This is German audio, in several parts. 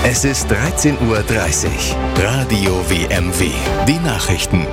Es ist 13:30 Uhr. Radio WMW. Die Nachrichten.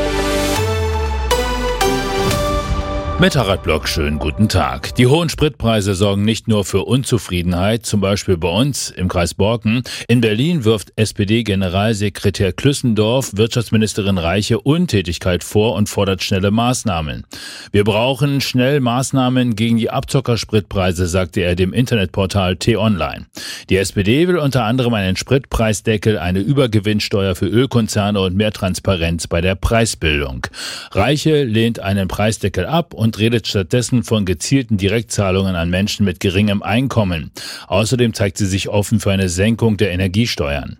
Mit Harald Block, schönen guten Tag. Die hohen Spritpreise sorgen nicht nur für Unzufriedenheit, zum Beispiel bei uns im Kreis Borken. In Berlin wirft SPD-Generalsekretär Klüssendorf Wirtschaftsministerin Reiche Untätigkeit vor und fordert schnelle Maßnahmen. Wir brauchen schnell Maßnahmen gegen die Abzockerspritpreise, sagte er dem Internetportal T-Online. Die SPD will unter anderem einen Spritpreisdeckel, eine Übergewinnsteuer für Ölkonzerne und mehr Transparenz bei der Preisbildung. Reiche lehnt einen Preisdeckel ab und redet stattdessen von gezielten Direktzahlungen an Menschen mit geringem Einkommen. Außerdem zeigt sie sich offen für eine Senkung der Energiesteuern.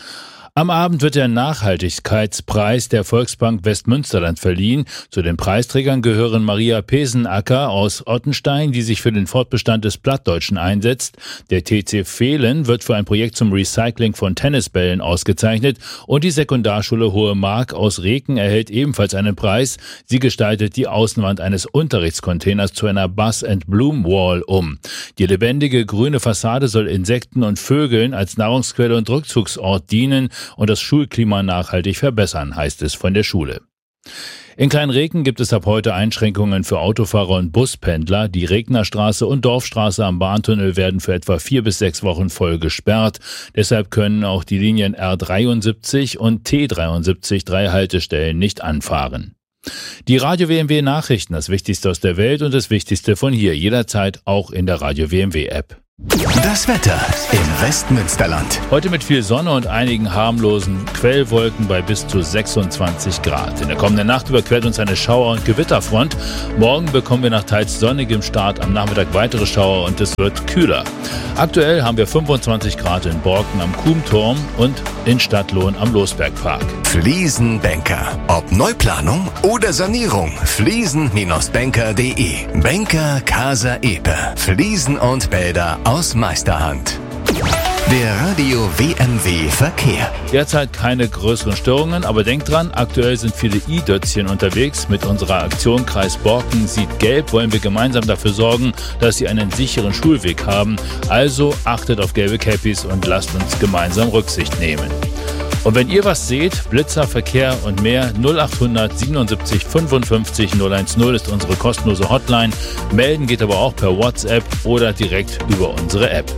Am Abend wird der Nachhaltigkeitspreis der Volksbank Westmünsterland verliehen. Zu den Preisträgern gehören Maria Pesenacker aus Ottenstein, die sich für den Fortbestand des Plattdeutschen einsetzt. Der TC Fehlen wird für ein Projekt zum Recycling von Tennisbällen ausgezeichnet. Und die Sekundarschule Hohe Mark aus Reken erhält ebenfalls einen Preis. Sie gestaltet die Außenwand eines Unterrichtscontainers zu einer Buzz and Bloom Wall um. Die lebendige grüne Fassade soll Insekten und Vögeln als Nahrungsquelle und Rückzugsort dienen und das Schulklima nachhaltig verbessern, heißt es von der Schule. In Kleinreken gibt es ab heute Einschränkungen für Autofahrer und Buspendler. Die Regnerstraße und Dorfstraße am Bahntunnel werden für etwa 4 bis 6 Wochen voll gesperrt. Deshalb können auch die Linien R73 und T73 3 Haltestellen nicht anfahren. Die Radio WMW Nachrichten, das Wichtigste aus der Welt und das Wichtigste von hier, jederzeit auch in der Radio WMW App. Das Wetter im Westmünsterland. Heute mit viel Sonne und einigen harmlosen Quellwolken bei bis zu 26 Grad. In der kommenden Nacht überquert uns eine Schauer- und Gewitterfront. Morgen bekommen wir nach teils sonnigem Start am Nachmittag weitere Schauer und es wird kühler. Aktuell haben wir 25 Grad in Borken am Kuhmturm und in Stadtlohn am Losbergpark. Fliesenbanker. Ob Neuplanung oder Sanierung. Fliesen-banker.de. Banker Casa Epe. Fliesen und Bäder aus Meisterhand. Der Radio WMW Verkehr. Derzeit keine größeren Störungen, aber denkt dran, aktuell sind viele i-Dötzchen unterwegs. Mit unserer Aktion Kreis Borken sieht gelb wollen wir gemeinsam dafür sorgen, dass sie einen sicheren Schulweg haben. Also achtet auf gelbe Cappies und lasst uns gemeinsam Rücksicht nehmen. Und wenn ihr was seht, Blitzer, Verkehr und mehr, 0800 77 55 010 ist unsere kostenlose Hotline. Melden geht aber auch per WhatsApp oder direkt über unsere App.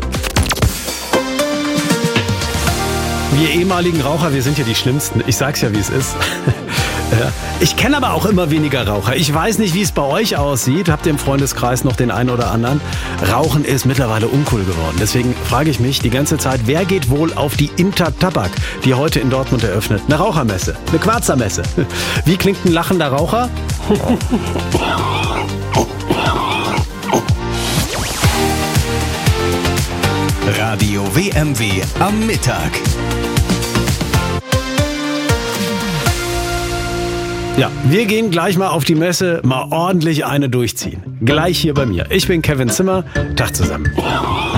Wir ehemaligen Raucher, wir sind ja die Schlimmsten. Ich sag's ja, wie es ist. Ja. Ich kenne aber auch immer weniger Raucher. Ich weiß nicht, wie es bei euch aussieht. Habt ihr im Freundeskreis noch den einen oder anderen? Rauchen ist mittlerweile uncool geworden. Deswegen frage ich mich die ganze Zeit, wer geht wohl auf die Intertabak, die heute in Dortmund eröffnet? Eine Rauchermesse, eine Quarzermesse. Wie klingt ein lachender Raucher? Radio WMW am Mittag. Ja, wir gehen gleich mal auf die Messe, mal ordentlich eine durchziehen. Gleich hier bei mir. Ich bin Kevin Zimmer. Tag zusammen.